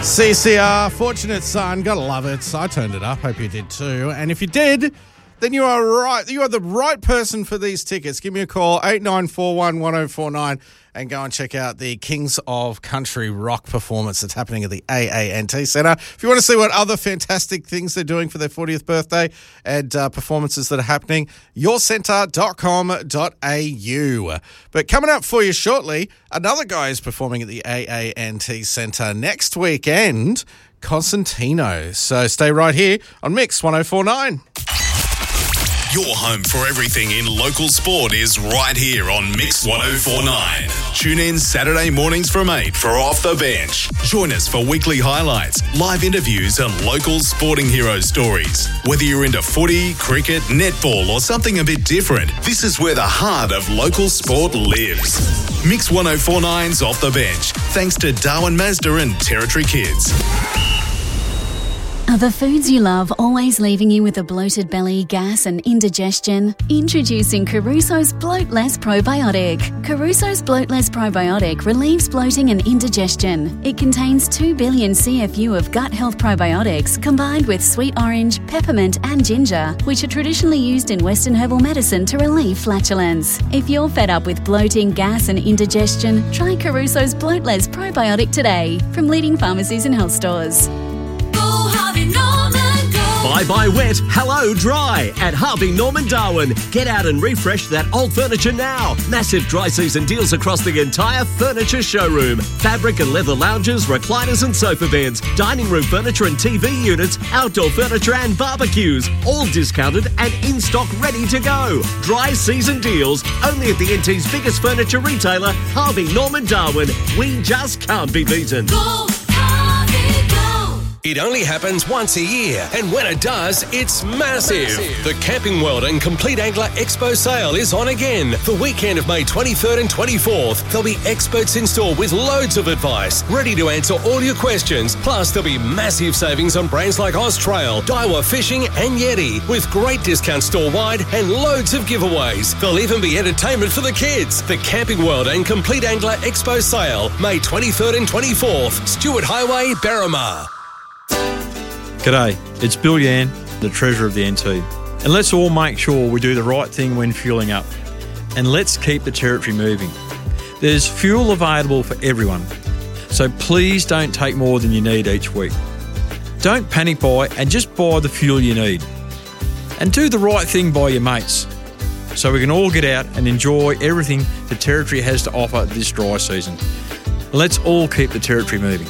CCR, Fortunate Son, gotta love it. I turned it up, hope you did too. And if you did, then you are right. You are the right person for these tickets. Give me a call, 8941 1049, and go and check out the Kings of Country rock performance that's happening at the AANT Centre. If you want to see what other fantastic things they're doing for their 40th birthday and performances that are happening, yourcentre.com.au. But coming up for you shortly, another guy is performing at the AANT Centre next weekend, Constantino. So stay right here on Mix 1049. Your home for everything in local sport is right here on Mix 1049. Tune in Saturday mornings from 8 for Off the Bench. Join us for weekly highlights, live interviews and local sporting hero stories. Whether you're into footy, cricket, netball or something a bit different, this is where the heart of local sport lives. Mix 1049's Off the Bench, thanks to Darwin Mazda and Territory Kids. Are the foods you love always leaving you with a bloated belly, gas and indigestion? Introducing Caruso's Bloatless Probiotic. Caruso's Bloatless Probiotic relieves bloating and indigestion. It contains 2 billion CFU of gut health probiotics combined with sweet orange, peppermint and ginger, which are traditionally used in Western herbal medicine to relieve flatulence. If you're fed up with bloating, gas and indigestion, try Caruso's Bloatless Probiotic today from leading pharmacies and health stores. Bye-bye wet, hello dry at Harvey Norman Darwin. Get out and refresh that old furniture now. Massive dry season deals across the entire furniture showroom. Fabric and leather lounges, recliners and sofa beds, dining room furniture and TV units, outdoor furniture and barbecues. All discounted and in stock ready to go. Dry season deals only at the NT's biggest furniture retailer, Harvey Norman Darwin. We just can't be beaten. Go, Harvey, go. It only happens once a year, and when it does, it's massive. The Camping World and Complete Angler Expo sale is on again. The weekend of May 23rd and 24th, there'll be experts in store with loads of advice, ready to answer all your questions. Plus, there'll be massive savings on brands like Austrail, Daiwa Fishing and Yeti, with great discounts store-wide and loads of giveaways. There'll even be entertainment for the kids. The Camping World and Complete Angler Expo sale, May 23rd and 24th, Stewart Highway, Berrimah. G'day, it's Bill Yan, the Treasurer of the NT. And let's all make sure we do the right thing when fueling up. And let's keep the Territory moving. There's fuel available for everyone, so please don't take more than you need each week. Don't panic buy and just buy the fuel you need. And do the right thing by your mates, so we can all get out and enjoy everything the Territory has to offer this dry season. Let's all keep the Territory moving.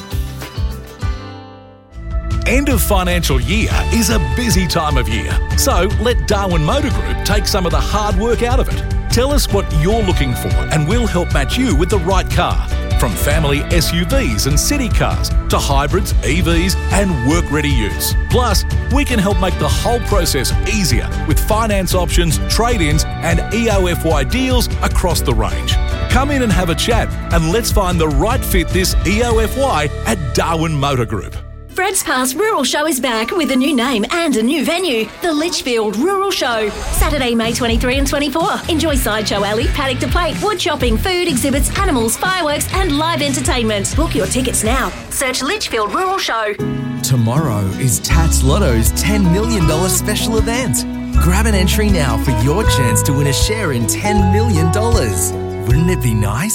End of financial year is a busy time of year, so let Darwin Motor Group take some of the hard work out of it. Tell us what you're looking for and we'll help match you with the right car. From family SUVs and city cars to hybrids, EVs and work-ready use. Plus, we can help make the whole process easier with finance options, trade-ins and EOFY deals across the range. Come in and have a chat and let's find the right fit this EOFY at Darwin Motor Group. Fred's Pass Rural Show is back with a new name and a new venue, the Litchfield Rural Show. Saturday, May 23 and 24. Enjoy Sideshow Alley, paddock to plate, wood chopping, food, exhibits, animals, fireworks and live entertainment. Book your tickets now. Search Litchfield Rural Show. Tomorrow is Tats Lotto's $10 million special event. Grab an entry now for your chance to win a share in $10 million. Wouldn't it be nice?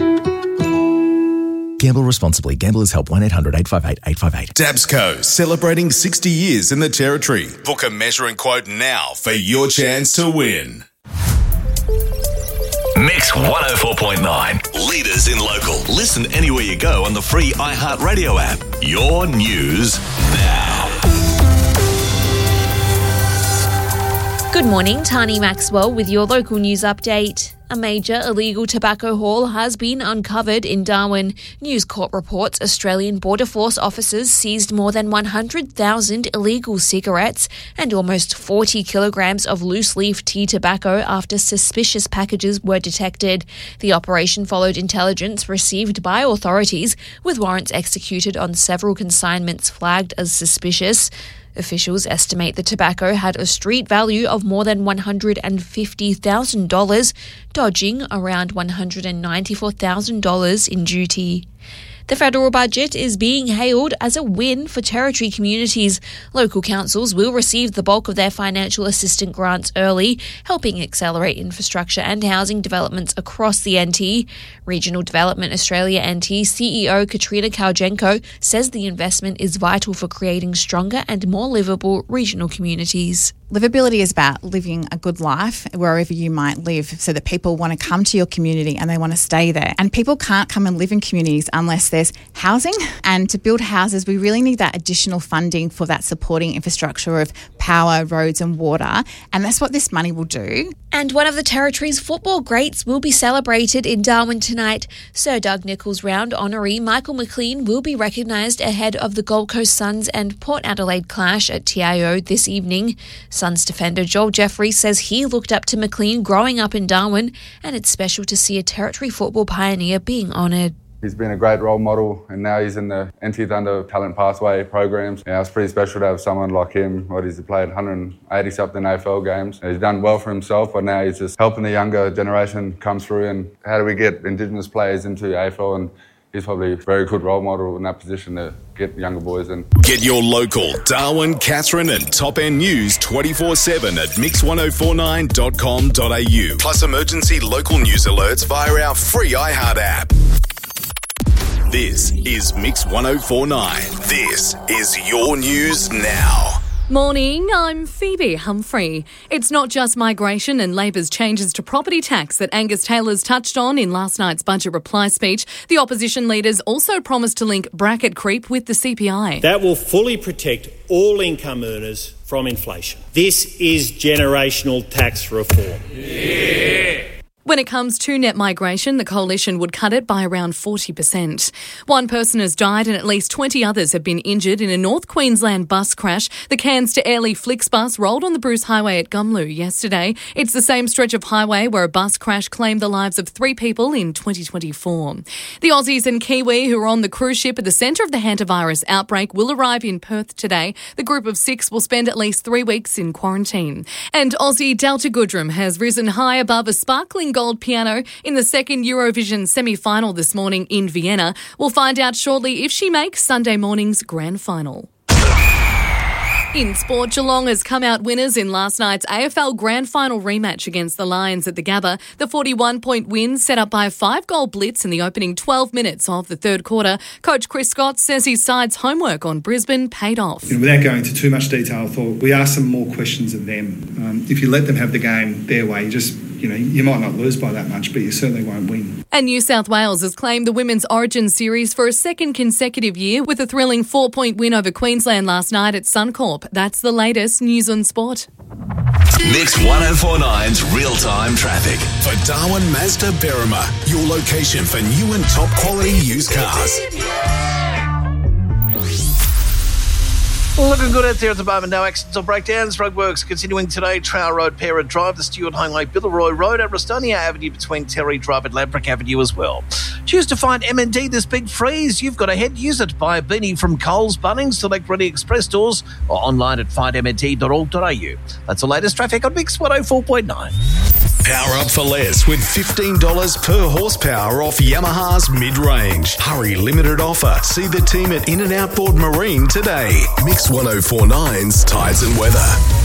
Gamble responsibly. Gamblers Help 1-800-858-858. Dabsco, celebrating 60 years in the Territory. Book a measure and quote now for your chance to win. Mix 104.9. Leaders in local. Listen anywhere you go on the free iHeartRadio app. Your news now. Good morning, Tani Maxwell with your local news update. A major illegal tobacco haul has been uncovered in Darwin. News Corp reports Australian Border Force officers seized more than 100,000 illegal cigarettes and almost 40 kilograms of loose-leaf tea tobacco after suspicious packages were detected. The operation followed intelligence received by authorities, with warrants executed on several consignments flagged as suspicious. Officials estimate the tobacco had a street value of more than $150,000, dodging around $194,000 in duty. The federal budget is being hailed as a win for Territory communities. Local councils will receive the bulk of their financial assistance grants early, helping accelerate infrastructure and housing developments across the NT. Regional Development Australia NT CEO Katrina Kaujenko says the investment is vital for creating stronger and more livable regional communities. Livability is about living a good life wherever you might live so that people want to come to your community and they want to stay there. And people can't come and live in communities unless there's housing. And to build houses, we really need that additional funding for that supporting infrastructure of power, roads and water. And that's what this money will do. And one of the Territory's football greats will be celebrated in Darwin tonight. Sir Doug Nicholls round honoree Michael McLean will be recognised ahead of the Gold Coast Suns and Port Adelaide clash at TIO this evening. Suns defender Joel Jeffrey says he looked up to McLean growing up in Darwin, and it's special to see a Territory football pioneer being honoured. He's been a great role model, and now he's in the NT Thunder Talent Pathway programs. Yeah, it's pretty special to have someone like him. He's played 180-something AFL games. He's done well for himself, but now he's just helping the younger generation come through. And how do we get Indigenous players into AFL? And he's probably a very good role model in that position to get younger boys in. Get your local Darwin, Katherine and Top End news 24/7 at mix1049.com.au. Plus emergency local news alerts via our free iHeart app. This is Mix 1049. This is your news now. Morning, I'm Phoebe Humphrey. It's not just migration and Labor's changes to property tax that Angus Taylor's touched on in last night's budget reply speech. The opposition leaders also promised to link bracket creep with the CPI. That will fully protect all income earners from inflation. This is generational tax reform. Yeah. When it comes to net migration, the coalition would cut it by around 40%. One person has died and at least 20 others have been injured in a North Queensland bus crash. The Cairns to Airlie Flix bus rolled on the Bruce Highway at Gumlu yesterday. It's the same stretch of highway where a bus crash claimed the lives of 3 people in 2024. The Aussies and Kiwi who are on the cruise ship at the centre of the hantavirus outbreak will arrive in Perth today. The group of 6 will spend at least 3 weeks in quarantine. And Aussie Delta Goodrem has risen high above a sparkling gold piano in the second Eurovision semi-final this morning in Vienna. We'll find out shortly if she makes Sunday morning's grand final. In sport, Geelong has come out winners in last night's AFL Grand Final rematch against the Lions at the Gabba. The 41-point win set up by a 5-goal blitz in the opening 12 minutes of the third quarter. Coach Chris Scott says his side's homework on Brisbane paid off. Without going into too much detail, I thought we asked some more questions of them. If you let them have the game their way, you might not lose by that much, but you certainly won't win. And New South Wales has claimed the Women's Origin Series for a second consecutive year with a thrilling 4-point win over Queensland last night at Suncorp. That's the latest news on sport. Mix 1049's real-time traffic. For Darwin Mazda Berrima, your location for new and top quality used cars. Looking good out there at the moment. No accidents or breakdowns. Roadworks continuing today. Trower Road, Pera Drive, the Stewart Highway, Billeroy Road, and Rostonia Avenue between Terry Drive and Lambrick Avenue as well. Choose to find M&D this big freeze. You've got to head. Use it. Buy a beanie from Coles, Bunnings, Select Ready Express stores, or online at findmnd.org.au. That's the latest traffic on Mix 104.9. Power up for less with $15 per horsepower off Yamaha's mid-range. Hurry, limited offer. See the team at In and Outboard Marine today. Mix 1049's Tides and Weather.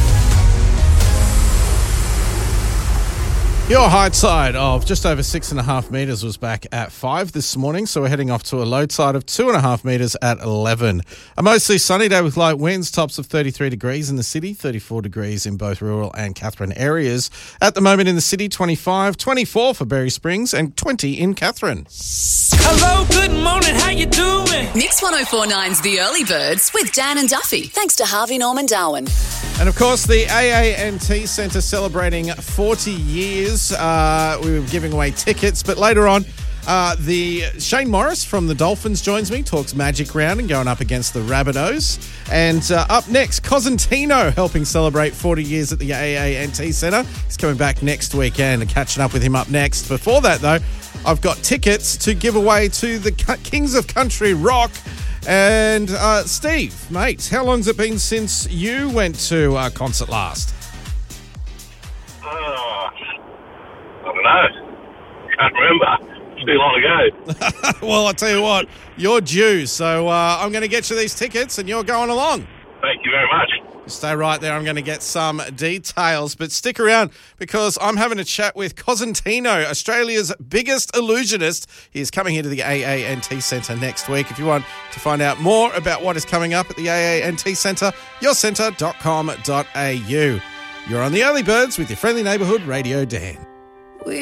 Your high tide of just over 6.5 metres was back at 5 this morning, so we're heading off to a low tide of 2.5 metres at 11. A mostly sunny day with light winds, tops of 33 degrees in the city, 34 degrees in both rural and Katherine areas. At the moment in the city, 25, 24 for Berry Springs and 20 in Katherine. Hello, good morning, how you doing? Mix 1049's The Early Birds with Dan and Duffy, thanks to Harvey Norman Darwin. And of course, the AANT Centre celebrating 40 years. We were giving away tickets, but later on, the Shane Morris from the Dolphins joins me, talks Magic Round and going up against the Rabbitohs. And up next, Cosentino helping celebrate 40 years at the AANT Centre. He's coming back next weekend and catching up with him up next. Before that, though, I've got tickets to give away to the Kings of Country Rock. And Steve, mate, how long's it been since you went to a concert last? I don't know. Can't remember. too long ago. Well, I'll tell you what, you're due. So I'm going to get you these tickets and you're going along. Thank you very much. Stay right there. I'm going to get some details, but stick around because I'm having a chat with Cosentino, Australia's biggest illusionist. He is coming here to the AANT Centre next week. If you want to find out more about what is coming up at the AANT Centre, yourcentre.com.au. You're on the Early Birds with your friendly neighbourhood Radio Dan.